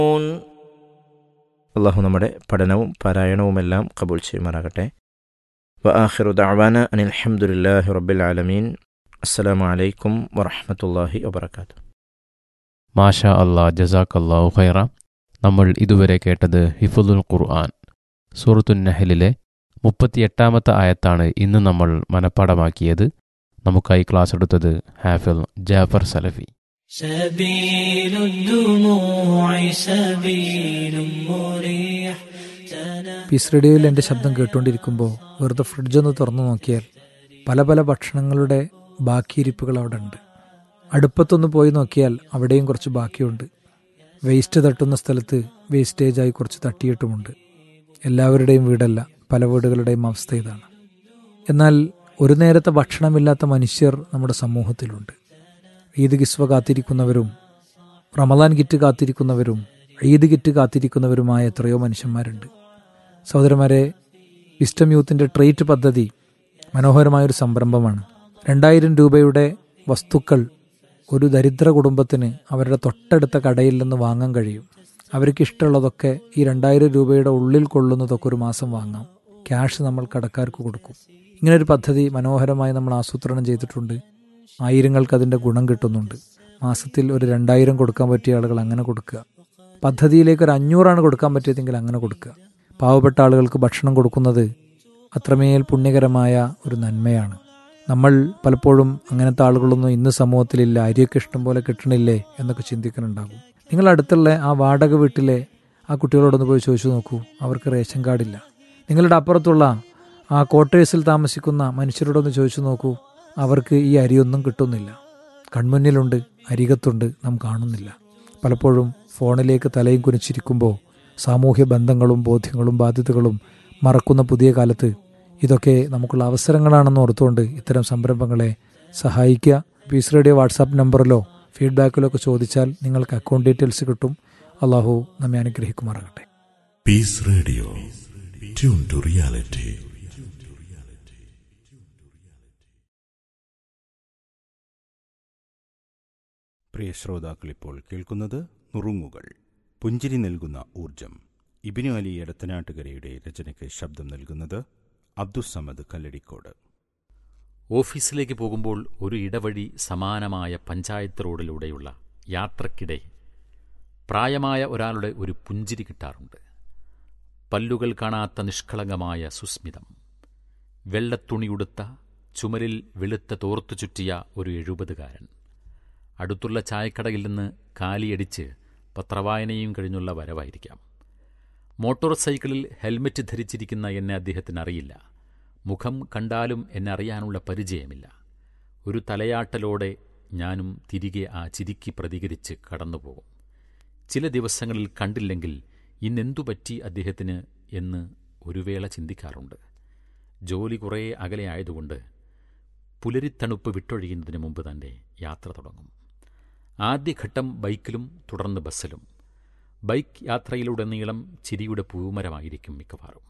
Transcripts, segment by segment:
അള്ളാഹു നമ്മുടെ പഠനവും പാരായണവുമെല്ലാം കബൂൽ ചെയ്യുമാറാകട്ടെ. വആഖിറു ദഅവാന അനിൽ ഹംദുലില്ലാഹി റബ്ബിൽ ആലമീൻ. അസ്സലാമു അലൈക്കും വറഹ്മത്തുള്ളാഹി വബറകാതുഹു. മാഷാ അല്ലാ, ജസാക്കല്ലാഹു ഖൈറ. നമ്മൾ ഇതുവരെ കേട്ടത് ഹിഫ്ളുൽ ഖുർആൻ സൂറത്തുൻ നഹ്ലിലെ 38-ാമത്തെ ആയത്താണ് ഇന്ന് നമ്മൾ മനഃപ്പാഠമാക്കിയത്. നമുക്കായി ക്ലാസ് എടുത്തത് ഹാഫിൽ ജാഫർ സലഫി. سبيل الدموع سبيل مريح. പീസ് റേഡിയോയിൽ എൻ്റെ ശബ്ദം കേട്ടുകൊണ്ടിരിക്കുമ്പോൾ വെറുതെ ഫ്രിഡ്ജൊന്ന് തുറന്നു നോക്കിയാൽ പല പല ഭക്ഷണങ്ങളുടെ ബാക്കിയിരിപ്പുകൾ അവിടെ ഉണ്ട്. അടുപ്പത്തൊന്ന് പോയി നോക്കിയാൽ അവിടെയും കുറച്ച് ബാക്കിയുണ്ട്. വേസ്റ്റ് തട്ടുന്ന സ്ഥലത്ത് വേസ്റ്റേജായി കുറച്ച് തട്ടിയിട്ടുമുണ്ട്. എല്ലാവരുടെയും വീടല്ല, പല വീടുകളുടെയും അവസ്ഥ ഇതാണ്. എന്നാൽ ഒരു നേരത്തെ ഭക്ഷണമില്ലാത്ത മനുഷ്യർ നമ്മുടെ സമൂഹത്തിലുണ്ട്. ഈദ് കിസ്വ കാത്തിരിക്കുന്നവരും റമദാൻ കിറ്റ് കാത്തിരിക്കുന്നവരും ഈദ് കിറ്റ് കാത്തിരിക്കുന്നവരുമായ എത്രയോ മനുഷ്യന്മാരുണ്ട്. സഹോദരന്മാരെ, വിസ്റ്റം യൂത്തിൻ്റെ ട്രേറ്റ് പദ്ധതി മനോഹരമായൊരു സംരംഭമാണ്. 2000 രൂപയുടെ വസ്തുക്കൾ ഒരു ദരിദ്ര കുടുംബത്തിന് അവരുടെ തൊട്ടടുത്ത കടയിൽ നിന്ന് വാങ്ങാൻ കഴിയും. അവർക്ക് ഇഷ്ടമുള്ളതൊക്കെ ഈ 2000 രൂപയുടെ ഉള്ളിൽ കൊള്ളുന്നതൊക്കെ ഒരു മാസം വാങ്ങാം. ക്യാഷ് നമ്മൾ കടക്കാർക്ക് കൊടുക്കും. ഇങ്ങനൊരു പദ്ധതി മനോഹരമായി നമ്മൾ ആസൂത്രണം ചെയ്തിട്ടുണ്ട്. ആയിരങ്ങൾക്ക് അതിൻ്റെ ഗുണം കിട്ടുന്നുണ്ട്. മാസത്തിൽ ഒരു 2000 കൊടുക്കാൻ പറ്റിയ ആളുകൾ അങ്ങനെ കൊടുക്കുക. പദ്ധതിയിലേക്ക് ഒരു 500 കൊടുക്കാൻ പറ്റിയതെങ്കിൽ അങ്ങനെ കൊടുക്കുക. പാവപ്പെട്ട ആളുകൾക്ക് ഭക്ഷണം കൊടുക്കുന്നത് അത്രമേൽ പുണ്യകരമായ ഒരു നന്മയാണ്. നമ്മൾ പലപ്പോഴും അങ്ങനത്തെ ആളുകളൊന്നും ഇന്ന് സമൂഹത്തിലില്ല, അരിയൊക്കെ ഇഷ്ടം പോലെ കിട്ടണില്ലേ എന്നൊക്കെ ചിന്തിക്കുന്നുണ്ടാകും. നിങ്ങളടുത്തുള്ള ആ വാടക വീട്ടിലെ ആ കുട്ടികളോടൊന്ന് പോയി ചോദിച്ചു നോക്കൂ, അവർക്ക് റേഷൻ കാർഡില്ല. നിങ്ങളുടെ അപ്പുറത്തുള്ള ആ ക്വാർട്ടേഴ്സിൽ താമസിക്കുന്ന മനുഷ്യരോടൊന്ന് ചോദിച്ചു നോക്കൂ, അവർക്ക് ഈ അരിയൊന്നും കിട്ടുന്നില്ല. കൺമുന്നിലുണ്ട്, അരികത്തുണ്ട്, നാം കാണുന്നില്ല. പലപ്പോഴും ഫോണിലേക്ക് തലയും കുനിച്ചിരിക്കുമ്പോൾ സാമൂഹ്യ ബന്ധങ്ങളും ബോധ്യങ്ങളും ബാധ്യതകളും മറക്കുന്ന പുതിയ കാലത്ത് ഇതൊക്കെ നമുക്കുള്ള അവസരങ്ങളാണെന്ന് ഓർത്തുകൊണ്ട് ഇത്തരം സംരംഭങ്ങളെ സഹായിക്കുക. പീസ് റേഡിയോ വാട്സാപ്പ് നമ്പറിലോ ഫീഡ്ബാക്കിലോ ഒക്കെ ചോദിച്ചാൽ നിങ്ങൾക്ക് അക്കൗണ്ട് ഡീറ്റെയിൽസ് കിട്ടും. അള്ളാഹു നമ്മെ അനുഗ്രഹിക്കുമാറാകട്ടെ. Piece radio, tune to reality. പ്രിയ ശ്രോതാക്കൾ, ഇപ്പോൾ കേൾക്കുന്നത് നുറുങ്ങുകൾ, പുഞ്ചിരി നൽകുന്ന ഊർജം. ഇബ്നു അലി എടത്തനാട്ടുകരയുടെ രചനയ്ക്ക് ശബ്ദം നൽകുന്നത് അബ്ദുസ്സമദ് കല്ലടിക്കോട്. ഓഫീസിലേക്ക് പോകുമ്പോൾ ഒരു ഇടവഴി സമാനമായ പഞ്ചായത്ത് റോഡിലൂടെയുള്ള യാത്രക്കിടെ പ്രായമായ ഒരാളുടെ ഒരു പുഞ്ചിരി കിട്ടാറുണ്ട്. പല്ലുകൾ കാണാത്ത നിഷ്കളങ്കമായ സുസ്മിതം. വെള്ളത്തുണിയുടുത്ത, ചുമലിൽ വെളുത്ത തോർത്തു ചുറ്റിയ ഒരു 70-കാരൻ. അടുത്തുള്ള ചായക്കടയിൽ നിന്ന് കാലിയടിച്ച് പത്രവായനയും കഴിഞ്ഞുള്ള വരവായിരിക്കാം. മോട്ടോർ സൈക്കിളിൽ ഹെൽമറ്റ് ധരിച്ചിരിക്കുന്ന എന്നെ അദ്ദേഹത്തിന് അറിയില്ല. മുഖം കണ്ടാലും എന്നെ അറിയാനുള്ള പരിചയമില്ല. ഒരു തലയാട്ടലോടെ ഞാനും തിരികെ ആ ചിരിക്ക് പ്രതികരിച്ച് കടന്നുപോകും. ചില ദിവസങ്ങളിൽ കണ്ടില്ലെങ്കിൽ ഇന്നെന്തു പറ്റി അദ്ദേഹത്തിന് എന്ന് ഒരു വേള ചിന്തിക്കാറുണ്ട്. ജോലി കുറേ അകലെ ആയതുകൊണ്ട് പുലരിത്തണുപ്പ് വിട്ടൊഴിയുന്നതിന് മുമ്പ് തന്നെ യാത്ര തുടങ്ങും. ആദ്യഘട്ടം ബൈക്കിലും തുടർന്ന് ബസ്സിലും. ബൈക്ക് യാത്രയിലുടനീളം ചിരിയുടെ പൂമരമായിരിക്കും മിക്കവാറും.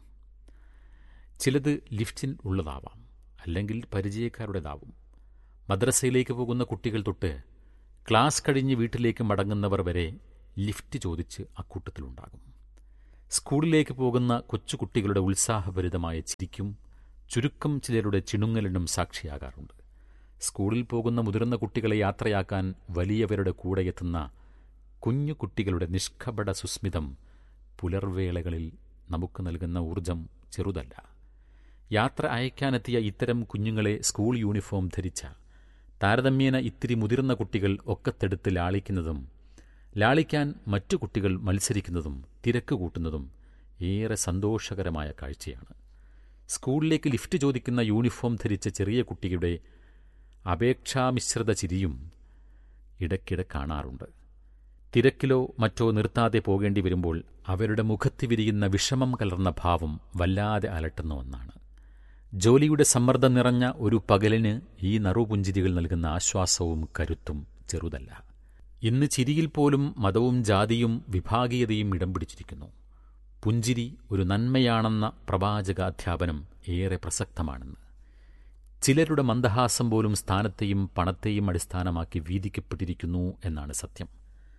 ചിലത് ലിഫ്റ്റിൽ ഉള്ളതാവാം, അല്ലെങ്കിൽ പരിചയക്കാരുടേതാവും. മദ്രസയിലേക്ക് പോകുന്ന കുട്ടികൾ തൊട്ട് ക്ലാസ് കഴിഞ്ഞ് വീട്ടിലേക്ക് മടങ്ങുന്നവർ വരെ ലിഫ്റ്റ് ചോദിച്ച് അക്കൂട്ടത്തിലുണ്ടാകും. സ്കൂളിലേക്ക് പോകുന്ന കൊച്ചുകുട്ടികളുടെ ഉത്സാഹഭരിതമായ ചിരിക്കും ചുരുക്കം ചിലരുടെ ചിണുങ്ങലിനും സാക്ഷിയാകാറുണ്ട്. സ്കൂളിൽ പോകുന്ന മുതിർന്ന കുട്ടികളെ യാത്രയാക്കാൻ വലിയവരുടെ കൂടെ എത്തുന്ന കുഞ്ഞു കുട്ടികളുടെ നിഷ്കപട സുസ്മിതം പുലർവേളകളിൽ നമുക്ക് നൽകുന്ന ഊർജം ചെറുതല്ല. യാത്ര അയക്കാനെത്തിയ ഇത്തരം കുഞ്ഞുങ്ങളെ സ്കൂൾ യൂണിഫോം ധരിച്ച താരതമ്യേന ഇത്തിരി മുതിർന്ന കുട്ടികൾ ഒക്കത്തെടുത്ത് ലാളിക്കുന്നതും ലാളിക്കാൻ മറ്റു കുട്ടികൾ മത്സരിക്കുന്നതും തിരക്ക് കൂട്ടുന്നതും ഏറെ സന്തോഷകരമായ കാഴ്ചയാണ്. സ്കൂളിലേക്ക് ലിഫ്റ്റ് ചോദിക്കുന്ന യൂണിഫോം ധരിച്ച ചെറിയ കുട്ടിയുടെ അപേക്ഷാമിശ്രിത ചിരിയും ഇടയ്ക്കിടെ കാണാറുണ്ട്. തിരക്കിലോ മറ്റോ നിർത്താതെ പോകേണ്ടി വരുമ്പോൾ അവരുടെ മുഖത്ത് വിരിയുന്ന വിഷമം കലർന്ന ഭാവം വല്ലാതെ അലട്ടുന്ന ഒന്നാണ്. ജോലിയുടെ സമ്മർദ്ദം നിറഞ്ഞ ഒരു പകലിന് ഈ നറുപുഞ്ചിരികൾ നൽകുന്ന ആശ്വാസവും കരുത്തും ചെറുതല്ല. ഇന്ന് ചിരിയിൽ പോലും മതവും ജാതിയും വിഭാഗീയതയും ഇടം പിടിച്ചിരിക്കുന്നു. പുഞ്ചിരി ഒരു നന്മയാണെന്ന പ്രവാചകാധ്യാപനം ഏറെ പ്രസക്തമാണെന്ന്. ചിലരുടെ മന്ദഹാസം പോലും സ്ഥാനത്തെയും പണത്തെയും അടിസ്ഥാനമാക്കി വീതിക്കപ്പെട്ടിരിക്കുന്നു എന്നാണ് സത്യം.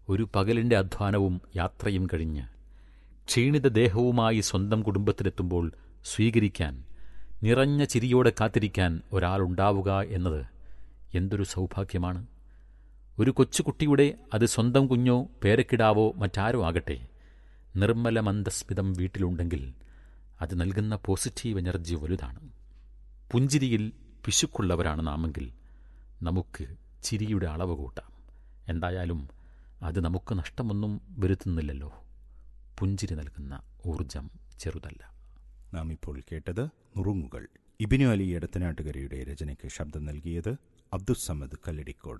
ഒരു പകലിൻ്റെ അധ്വാനവും യാത്രയും കഴിഞ്ഞ് ക്ഷീണിത ദേഹവുമായി സ്വന്തം കുടുംബത്തിലെത്തുമ്പോൾ സ്വീകരിക്കാൻ, നിറഞ്ഞ ചിരിയോടെ കാത്തിരിക്കാൻ ഒരാളുണ്ടാവുക എന്നത് എന്തൊരു സൗഭാഗ്യമാണ്. ഒരു കൊച്ചുകുട്ടിയുടെ, അത് സ്വന്തം കുഞ്ഞോ പേരക്കിടാവോ മറ്റാരോ ആകട്ടെ, നിർമ്മല മന്ദസ്മിതം വീട്ടിലുണ്ടെങ്കിൽ അത് നൽകുന്ന പോസിറ്റീവ് എനർജി വലുതാണ്. പുഞ്ചിരിയിൽ പിശുക്കുള്ളവരാണ് നാമെങ്കിൽ നമുക്ക് ചിരിയുടെ അളവ് കൂട്ടാം. എന്തായാലും അത് നമുക്ക് നഷ്ടമൊന്നും വരുത്തുന്നില്ലല്ലോ. പുഞ്ചിരി നൽകുന്ന ഊർജം ചെറുതല്ല. നാം ഇപ്പോൾ കേട്ടത് നുറുങ്ങുകൾ. ഇബ്നു അലി എടത്തനാട്ടുകരയുടെ രചനയ്ക്ക് ശബ്ദം നൽകിയത് അബ്ദുസ്സമദ് കല്ലടിക്കോട്.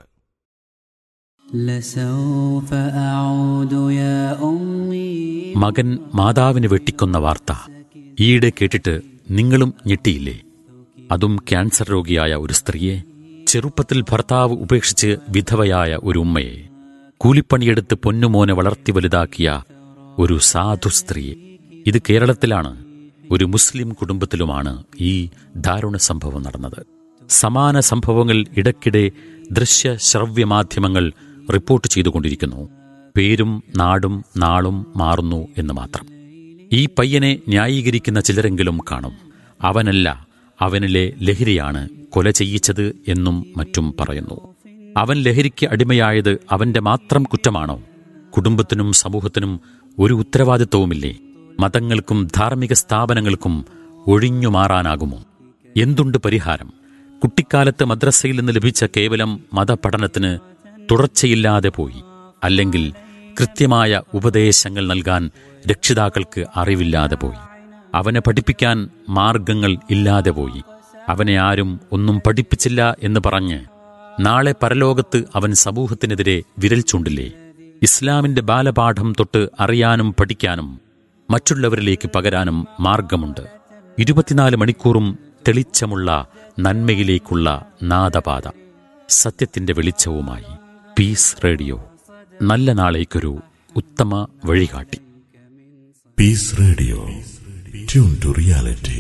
മകൻ മാതാവിനെ വെട്ടിക്കൊന്ന വാർത്ത ഈയിടെ കേട്ടിട്ട് നിങ്ങളും ഞെട്ടിയില്ലേ? അതും ക്യാൻസർ രോഗിയായ ഒരു സ്ത്രീയെ, ചെറുപ്പത്തിൽ ഭർത്താവ് ഉപേക്ഷിച്ച് വിധവയായ ഒരു ഉമ്മയെ, കൂലിപ്പണിയെടുത്ത് പൊന്നുമോനെ വളർത്തി വലുതാക്കിയ ഒരു സാധു സ്ത്രീയെ. ഇത് കേരളത്തിലാണ്. ഒരു മുസ്ലിം കുടുംബത്തിലുമാണ് ഈ ദാരുണ സംഭവം നടന്നത്. സമാന സംഭവങ്ങൾ ഇടയ്ക്കിടെ ദൃശ്യ ശ്രവ്യ മാധ്യമങ്ങൾ റിപ്പോർട്ട് ചെയ്തുകൊണ്ടിരിക്കുന്നു. പേരും നാടും നാളും മാറുന്നു എന്ന് മാത്രം. ഈ പയ്യനെ ന്യായീകരിക്കുന്ന ചിലരെങ്കിലും കാണും. അവനല്ല, അവനിലെ ലഹരിയാണ് കൊല ചെയ്യിച്ചത് എന്നും മറ്റും പറയുന്നു. അവൻ ലഹരിക്ക് അടിമയായത് അവന്റെ മാത്രം കുറ്റമാണോ? കുടുംബത്തിനും സമൂഹത്തിനും ഒരു ഉത്തരവാദിത്വവുമില്ലേ? മതങ്ങൾക്കും ധാർമ്മിക സ്ഥാപനങ്ങൾക്കും ഒഴിഞ്ഞു മാറാനാകുമോ? എന്തുണ്ട് പരിഹാരം? കുട്ടിക്കാലത്ത് മദ്രസയിൽ നിന്ന് ലഭിച്ച കേവലം മതപഠനത്തിന് തുടർച്ചയില്ലാതെ പോയി. അല്ലെങ്കിൽ കൃത്യമായ ഉപദേശങ്ങൾ നൽകാൻ രക്ഷിതാക്കൾക്ക് അറിവില്ലാതെ പോയി. അവനെ പഠിപ്പിക്കാൻ മാർഗങ്ങൾ ഇല്ലാതെ പോയി. അവനെ ആരും ഒന്നും പഠിപ്പിച്ചില്ല എന്ന് പറഞ്ഞ് നാളെ പരലോകത്ത് അവൻ സമൂഹത്തിനെതിരെ വിരൽ ചൂണ്ടില്ലേ? ഇസ്ലാമിന്റെ ബാലപാഠം തൊട്ട് അറിയാനും പഠിക്കാനും മറ്റുള്ളവരിലേക്ക് പകരാനും മാർഗമുണ്ട്. 24 മണിക്കൂറും തെളിച്ചമുള്ള നന്മയിലേക്കുള്ള നാദപാത, സത്യത്തിന്റെ വെളിച്ചവുമായി പീസ് റേഡിയോ. നല്ല നാളേക്കൊരു ഉത്തമ വഴികാട്ടി. Piece radio, tune to reality.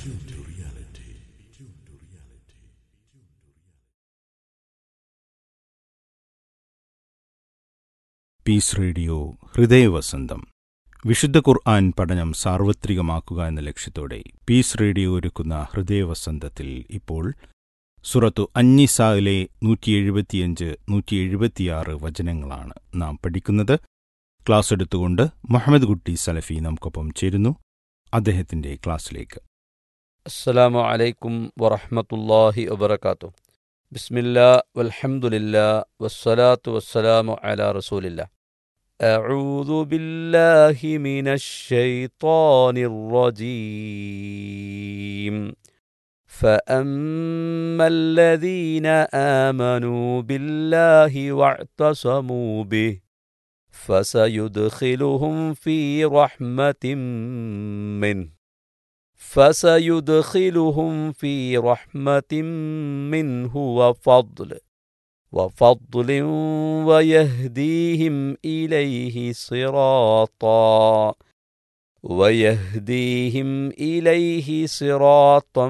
Piece radio ഹൃദയവസന്തം. വിശുദ്ധ ഖുർആൻ പഠനം സാർവത്രികമാക്കുക എന്ന ലക്ഷ്യത്തോടെ പീസ് റേഡിയോ ഒരുക്കുന്ന ഹൃദയവസന്തത്തിൽ ഇപ്പോൾ സൂറത്തു അന്നിസായിലെ 175, 176 വചനങ്ങളാണ് നാം പഠിക്കുന്നത്. ക്ലാസ് എടുത്തുകൊണ്ട് മുഹമ്മദ് കുട്ടി സലഫി നമുക്കൊപ്പം ചേരുന്നു. അദ്ദേഹത്തിന്റെ ക്ലാസ്സിലേക്ക്. അസ്സലാമു അലൈക്കും വറഹ്മത്തുള്ളാഹി വബറകാതുഹു. ബിസ്മില്ലാ വൽഹംദുലില്ലാ വസ്സലാത്തു വസ്സലാമു അലാ റസൂലില്ലാ. അഊദു ബില്ലാഹി മിനശ് ശൈത്വാനിർ റജീം. فأما الذين آمنوا بالله واعتصموا به فسيدخلهم في رحمة منه وفضل ويهديهم إليه صراطا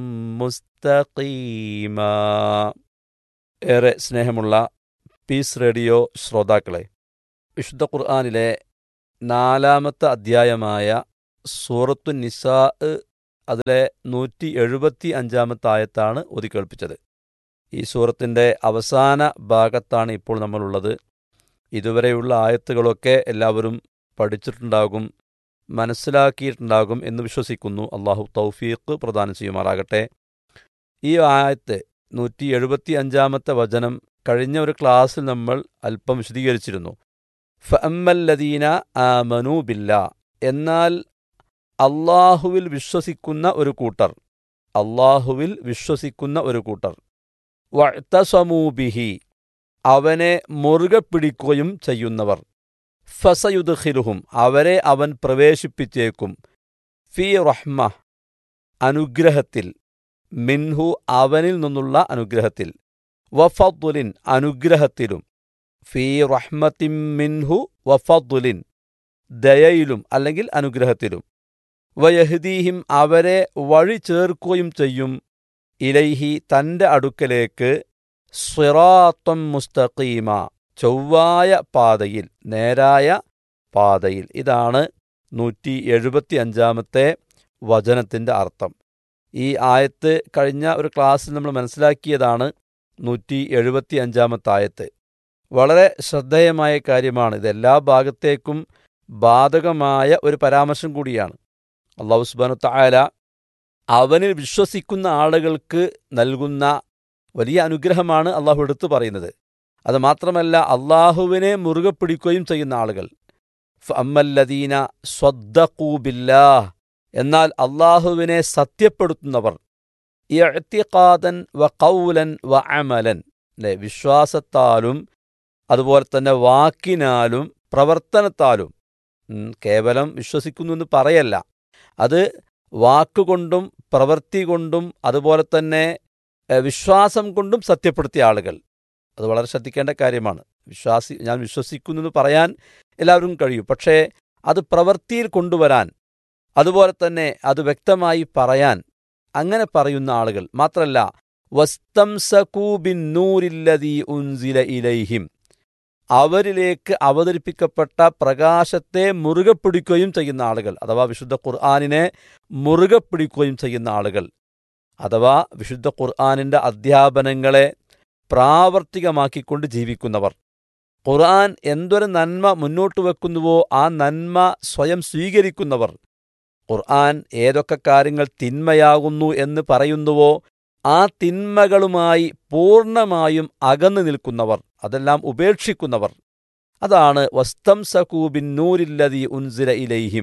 മുസ്തഖീമാ. ഏറെ സ്നേഹമുള്ള പീസ് റേഡിയോ ശ്രോതാക്കളെ, വിശുദ്ധ ഖുർആനിലെ 4-ാമത്തെ അധ്യായമായ സൂറത്തു നിസാ, അതിലെ 175-ാമത്തെ ആയത്താണ് ഓതിക്കേൾപ്പിച്ചത്. ഈ സൂറത്തിൻ്റെ അവസാന ഭാഗത്താണ് ഇപ്പോൾ നമ്മളുള്ളത്. ഇതുവരെയുള്ള ആയത്തുകളൊക്കെ എല്ലാവരും പഠിച്ചിട്ടുണ്ടാകും, മനസ്സിലാക്കിയിട്ടുണ്ടാകും എന്ന് വിശ്വസിക്കുന്നു. അള്ളാഹു തൗഫീഖ് പ്രദാനം ചെയ്യുമാറാകട്ടെ. ഈ ആയത്ത് 175-ാമത്തെ വചനം കഴിഞ്ഞ ഒരു ക്ലാസ്സിൽ നമ്മൾ അല്പം വിശദീകരിച്ചിരുന്നു. ഫഅമ്മല്ലദീന ആമനൂ ബില്ലാ, എന്നാൽ അള്ളാഹുവിൽ വിശ്വസിക്കുന്ന ഒരു കൂട്ടർ, വഅ്തസമൂ ബിഹി, അവനെ മുറുകെ പിടിക്കുകയും ചെയ്യുന്നവർ, ഫസയുദ്ഖിലുഹും, അവരെ അവൻ പ്രവേശിപ്പിച്ചേക്കും, ഫീ റഹ്മ, അനുഗ്രഹത്തിൽ, മിൻഹു, അവനിൽ നിന്നുള്ള അനുഗ്രഹത്തിൽ, വഫദ്ലിൻ, അനുഗ്രഹത്തിലും, ഫീ റഹ്മത്തിൻ മിൻഹു വഫദ്ലിൻ, ദയയിലും അല്ലെങ്കിൽ അനുഗ്രഹത്തിലും, വയഹ്ദീഹിം, അവരെ വഴി ചേർക്കുകയും ചെയ്യും, ഇലൈഹി, തൻ്റെ അടുക്കലേക്ക്, സിറാത്തൻ മുസ്തഖീമ, ചൊവ്വായ പാതയിൽ, നേരായ പാതയിൽ. ഇതാണ് 175-ാമത്തെ വചനത്തിൻ്റെ അർത്ഥം. ഈ ആയത്ത് കഴിഞ്ഞ ഒരു ക്ലാസ്സിൽ നമ്മൾ മനസ്സിലാക്കിയതാണ്. 175-ാമത്തെ ആയത്ത് വളരെ ശ്രദ്ധേയമായ കാര്യമാണ്. ഇത് എല്ലാ ഭാഗത്തേക്കും ബാധകമായ ഒരു പരാമർശം കൂടിയാണ്. അല്ലാഹു സുബ്ഹാനഹു വ തആല അവനിൽ വിശ്വസിക്കുന്ന ആളുകൾക്ക് നൽകുന്ന വലിയ അനുഗ്രഹമാണ് അള്ളാഹു എടുത്തു പറയുന്നത്. അത് മാത്രമല്ല, അള്ളാഹുവിനെ മുറുകെ പിടിക്കുകയും ചെയ്യുന്ന ആളുകൾ, ഫഅമ്മല്ലദീന സ്വദ്ദഖൂ ബില്ലാഹ്, എന്നാൽ അള്ളാഹുവിനെ സത്യപ്പെടുത്തുന്നവർ, ഇഅ്തിഖാദൻ വ ഖൗലൻ വ അമലൻ, അല്ലേ, വിശ്വാസത്താലും അതുപോലെ തന്നെ വാക്കിനാലും പ്രവർത്തനത്താലും. കേവലം വിശ്വസിക്കുന്നു എന്ന് പറയല്ല, അത് വാക്കുകൊണ്ടും പ്രവൃത്തി കൊണ്ടും അതുപോലെ തന്നെ വിശ്വാസം കൊണ്ടും സത്യപ്പെടുത്തിയ ആളുകൾ. അത് വളരെ ശ്രദ്ധിക്കേണ്ട കാര്യമാണ്. ഞാൻ വിശ്വസിക്കുന്നു എന്ന് പറയാൻ എല്ലാവർക്കും കഴിയും, പക്ഷേ അത് പ്രവൃത്തിയിൽ കൊണ്ടുവരാൻ, അതുപോലെ തന്നെ അത് വ്യക്തമായി പറയാൻ, അങ്ങനെ പറയുന്ന ആളുകൾ മാത്രമല്ല, വസ്തംസകൂ ബിന്നൂരില്ലദീ ഉൻസില ഇലൈഹിം, അവരിലേക്ക് അവതരിപ്പിക്കപ്പെട്ട പ്രകാശത്തെ മുറുകെ പിടിക്കുകയും ചെയ്യുന്ന ആളുകൾ, അഥവാ വിശുദ്ധ ഖുർആനിനെ മുറുകെ പിടിക്കുകയും ചെയ്യുന്ന ആളുകൾ, അഥവാ വിശുദ്ധ ഖുർആനിൻ്റെ അധ്യാപനങ്ങളെ പ്രാവർത്തികമാക്കിക്കൊണ്ട് ജീവിക്കുന്നവർ, ഖുർആൻ എന്തൊരു നന്മ മുന്നോട്ട് വെക്കുന്നുവോ ആ നന്മ സ്വയം സ്വീകരിക്കുന്നവർ, ഖുർആൻ ഏതൊക്കെ കാര്യങ്ങൾ തിന്മയാകുന്നു എന്ന് പറയുന്നുവോ ആ തിന്മകളുമായി പൂർണ്ണമായും അകന്നു നിൽക്കുന്നവർ, അതെല്ലാം ഉപേക്ഷിക്കുന്നവർ. അതാണ് വസ്തംസകൂ ബിന്നൂരില്ലദീ ഉൻസില ഇലൈഹിം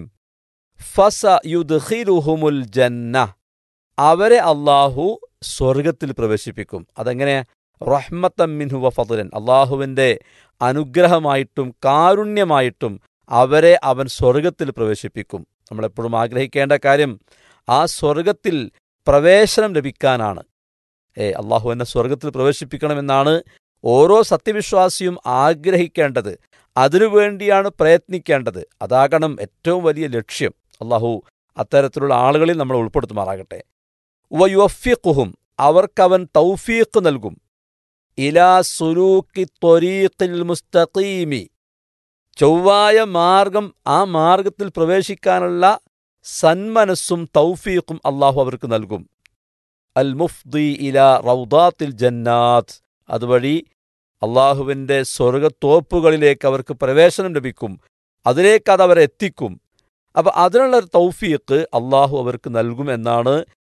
ഫസയുദ്ഖിലുഹുമുൽ ജന്ന, അവരെ അള്ളാഹു സ്വർഗത്തിൽ പ്രവേശിപ്പിക്കും. അതെങ്ങനെ? റഹ്മത്തൻ മിൻഹു വ ഫദ്ലൻ, അള്ളാഹുവിൻ്റെ അനുഗ്രഹമായിട്ടും കാരുണ്യമായിട്ടും അവരെ അവൻ സ്വർഗത്തിൽ പ്രവേശിപ്പിക്കും. നമ്മളെപ്പോഴും ആഗ്രഹിക്കേണ്ട കാര്യം ആ സ്വർഗത്തിൽ പ്രവേശനം ലഭിക്കാനാണ്. അള്ളാഹു എന്നെ സ്വർഗത്തിൽ പ്രവേശിപ്പിക്കണമെന്നാണ് ഓരോ സത്യവിശ്വാസിയും ആഗ്രഹിക്കേണ്ടത്. അതിനുവേണ്ടിയാണ് പ്രയത്നിക്കേണ്ടത്. അതാകണം ഏറ്റവും വലിയ ലക്ഷ്യം. അള്ളാഹു അത്തരത്തിലുള്ള ആളുകളിൽ നമ്മൾ ഉൾപ്പെടുത്തുമാറാകട്ടെ. വയുവഫിഖുഹും, അവർക്കവൻ തൗഫീഖ് നൽകും. ഇലാ സുലൂക്കി ത്വരീഖിൽ മുസ്തഖീമി, ചൊവ്വായ മാർഗം, ആ മാർഗത്തിൽ പ്രവേശിക്കാനുള്ള സന്മനസ്സും തൗഫീഖും അള്ളാഹു അവർക്ക് നൽകും. അൽ മുഫ്ദി ഇലാ റൗദാത്തിൽ ജന്നാത്ത്, അതുവഴി അള്ളാഹുവിൻ്റെ സ്വർഗത്തോപ്പുകളിലേക്ക് അവർക്ക് പ്രവേശനം ലഭിക്കും. അതിലേക്ക് അത് അവരെ എത്തിക്കും. അപ്പം അതിനുള്ളൊരു തൗഫീഖ് അള്ളാഹു അവർക്ക് നൽകും എന്നാണ്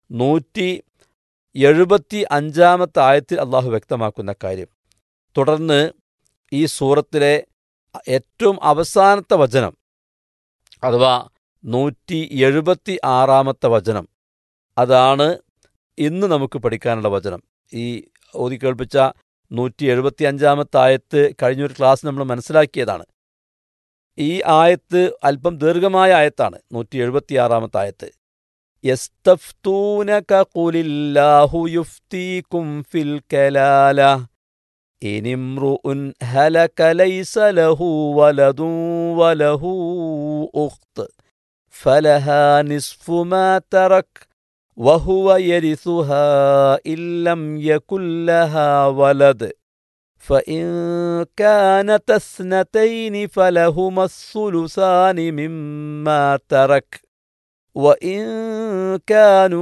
175-ാമത്തെ ആയത്തിൽ അള്ളാഹു വ്യക്തമാക്കുന്ന കാര്യം. തുടർന്ന് ഈ സൂറത്തിലെ ഏറ്റവും അവസാനത്തെ വചനം, അഥവാ 176-ാമത്തെ വചനം, അതാണ് ഇന്ന് നമുക്ക് പഠിക്കാനുള്ള വചനം. ഈ ഓതി കേൾപ്പിച്ച 175-ാമത്തെ ആയത്ത് കഴിഞ്ഞൊരു ക്ലാസ് നമ്മൾ മനസ്സിലാക്കിയതാണ്. ഈ ആയത്ത് അല്പം ദീർഘമായ ആയത്താണ്. 176-ാമത്തെ ആയത്ത്, യസ്തഫ്തൂനക ഖുലില്ലാഹു യുഫ്തീകും ഫിൽ കലാല ഇനിംറുഉൻ ഹലക ലൈസ ലഹു വലദുൻ വലഹു ഉഖ്ത് ഫലഹാ നിസ്ഫു മാ തറക് വഹുവ യരിസുഹാ ഇല്ലം യകുൽ ലഹാ വലദ് ഫഇൻ കാനത സ്നതൈനി ഫലഹുമ الثلثان മിമ്മാ തറക് വഇൻ കാനൂ